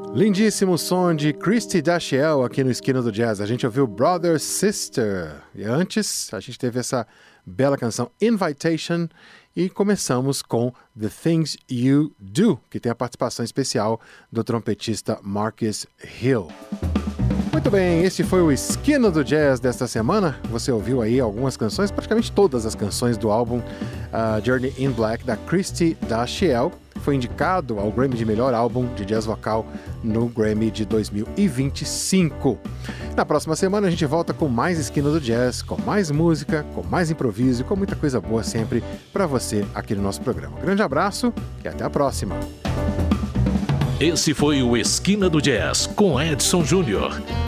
Lindíssimo som de Christy Dashiell aqui no Esquina do Jazz. A gente ouviu Brother Sister. E antes, a gente teve essa bela canção Invitation. E começamos com The Things You Do, que tem a participação especial do trompetista Marcus Hill. Muito bem, esse foi o Esquina do Jazz desta semana. Você ouviu aí algumas canções, praticamente todas as canções do álbum Journey in Black, da Christy Dashiell. Foi indicado ao Grammy de melhor álbum de jazz vocal no Grammy de 2025. Na próxima semana a gente volta com mais Esquina do Jazz, com mais música, com mais improviso e com muita coisa boa sempre para você aqui no nosso programa. Um grande abraço e até a próxima. Esse foi o Esquina do Jazz com Edson Júnior.